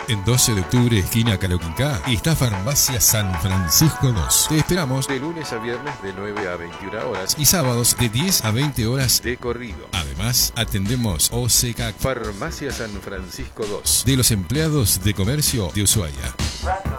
En 12 de octubre, esquina Caloquincá, está Farmacia San Francisco 2. Te esperamos de lunes a viernes de 9 a 21 horas y sábados de 10 a 20 horas de corrido. Además, atendemos OCK Farmacia San Francisco 2 de los empleados de comercio de Ushuaia.